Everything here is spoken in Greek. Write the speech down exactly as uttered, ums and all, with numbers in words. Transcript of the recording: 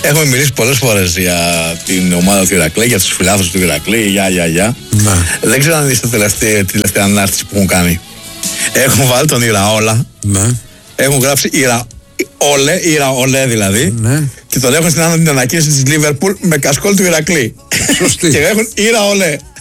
Έχουμε μιλήσει πολλές φορές για την ομάδα του Ηρακλή, για τους φιλάθλους του Ηρακλή, για, για, για. Ναι. Δεν ξέρω αν δεις τη τελευταία, τελευταία ανάρτηση που έχουν κάνει. Έχουν βάλει τον Ηραόλα. Ναι. Έχουν γράψει Ηρα... Όλε, Ηραόλε δηλαδή. Ναι. Και τον έχουν στην ανακοίνωση της Λίβερπουλ με κασκόλ του Ηρακλή. Σωστή. Και έχουν Ηραόλε.